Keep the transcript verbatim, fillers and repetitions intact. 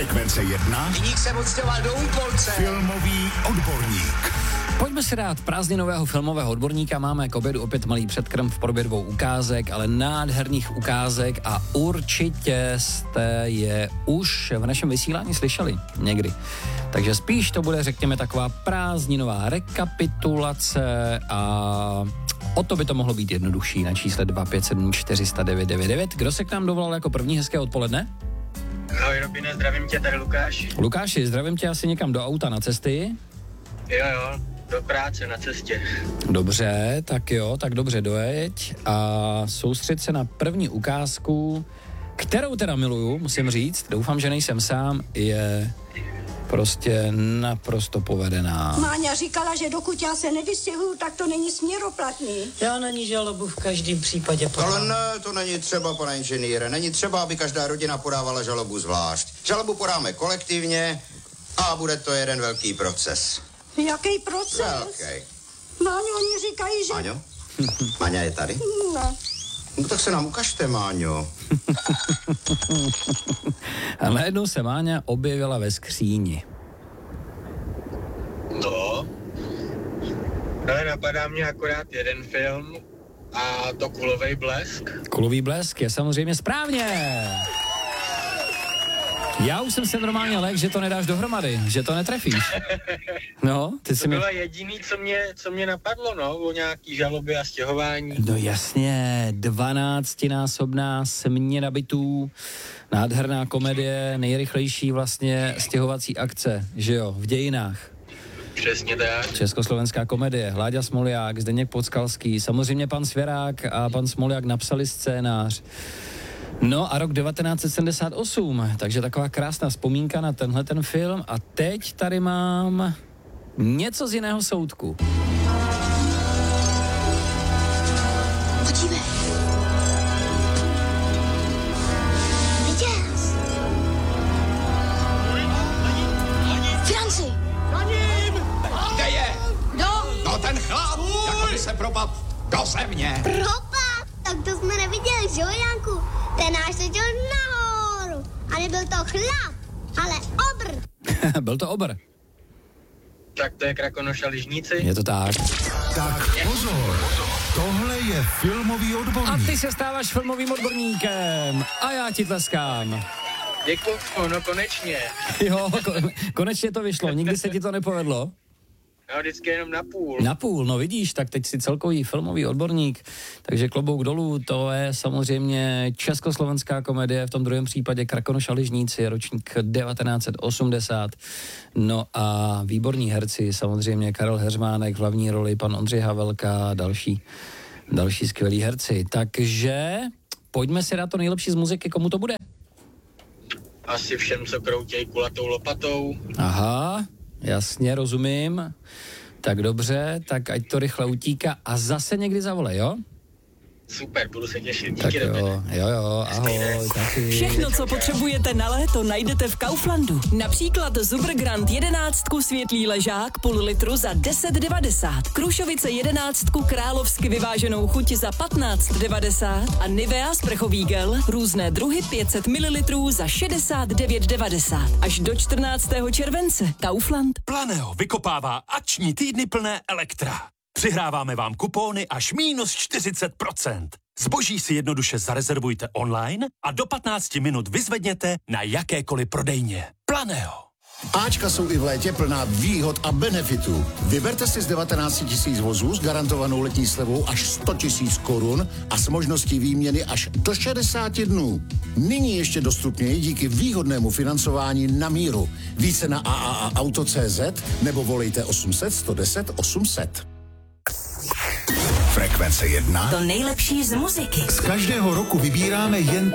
Frekvence jedna. Viník se odstěhoval do Úpolce. Filmový odborník. Pojďme si dát prázdninového filmového odborníka. Máme k obědu opět malý předkrm v podobě dvou ukázek, ale nádherných ukázek a určitě jste je už v našem vysílání slyšeli někdy. Takže spíš to bude, řekněme, taková prázdninová rekapitulace a o to by to mohlo být jednodušší na čísle dva pět sedm čtyři nula devět devět devět. Kdo se k nám dovolal jako první? Hezké odpoledne? Ahoj Robine, zdravím tě, tady Lukáš. Lukáši, zdravím tě asi někam do auta na cesty. Jo, jo, do práce na cestě. Dobře, tak jo, tak dobře dojeď a soustřed se na první ukázku, kterou teda miluju, musím říct, doufám, že nejsem sám, je prostě naprosto povedená. Máňa říkala, že dokud já se nevystěhuju, tak to není směroplatný. Já na ní žalobu v každém případě podám. Ale ne, to není třeba, pane inženýre. Není třeba, aby každá rodina podávala žalobu zvlášť. Žalobu podáme kolektivně a bude to jeden velký proces. Jaký proces? Velký. Máňo, oni říkají, že... Máňo? Máňa je tady? No. No tak se nám ukažte, Máňo. A najednou se Máňa objevila ve skříni. No. Ale napadá mě akorát jeden film a to Kulovej blesk. Kulový blesk je samozřejmě správně. Já už jsem se normálně lek, že to nedáš dohromady, že to netrefíš. No, ty si To mi... bylo jediný, co mě, co mě napadlo, no, o nějaký žaloby a stěhování. No jasně, dvanáctinásobná směna bytů, nádherná komedie, nejrychlejší vlastně stěhovací akce, že jo, v dějinách. Přesně tak. Československá komedie, Hláďa Smolják, Zdeněk Podskalský, samozřejmě pan Svěrák a pan Smolják napsali scénář. No a rok devatenáct set sedmdesát osm, takže taková krásná vzpomínka na tenhle ten film a teď tady mám něco z jiného soudku. Podívej. Viděl jsi? Franci! Kde je? Kdo? No ten chlap, jako by se propad do země. Propad? Tak to jsme neviděli, že jo, Janku? Ten náš seděl nahoru. A nebyl to chlap, ale obr. Byl to obr. Tak to je Krakonoš a Ližníci. Je to tak. Tak pozor, tohle je filmový A odborník. ty se stáváš filmovým odborníkem a já ti tleskám. Děkuju, no konečně. Jo, ko- konečně to vyšlo, nikdy se ti to nepovedlo. No, vždycky jenom na půl. Na půl, no vidíš, tak teď si celkový filmový odborník, takže klobouk dolů, to je samozřejmě československá komedie, v tom druhém případě Krakonoš a Ližníci, ročník devatenáct set osmdesát. No a výborní herci, samozřejmě Karel Heřmánek v hlavní roli, pan Ondřej Havelka a další, další skvělí herci. Takže pojďme si dát to nejlepší z muziky, komu to bude? Asi všem, co kroutějí kulatou lopatou. Aha, jasně, rozumím. Tak dobře, tak ať to rychle utíká a zase někdy zavolej, jo? Super, budu se těšit. Tak Díky, jo, Robine. jo, jo, ahoj, taky. Všechno, co potřebujete na léto, najdete v Kauflandu. Například Zuber Grand jedenáctku světlý ležák půl litru za deset devadesát, Krušovice jedenáctku královsky vyváženou chuť za patnáct devadesát a Nivea sprchový gel různé druhy pět set mililitrů za šedesát devět devadesát. Až do čtrnáctého července. Kaufland. Planeo vykopává akční týdny plné Elektra. Přihráváme vám kupóny až mínus čtyřicet procent. Zboží si jednoduše zarezervujte online a do patnáct minut vyzvedněte na jakékoliv prodejně. Planeo. Ačka jsou i v létě plná výhod a benefitů. Vyberte si z devatenáct tisíc vozů s garantovanou letní slevou až sto tisíc korun a s možností výměny až do šedesát dnů. Nyní ještě dostupněji díky výhodnému financování na míru. Více na a a a auto tečka cé zet nebo volejte osm set sto deset osm set. Frekvence jedna. To nejlepší z muziky. Z každého roku vybíráme jen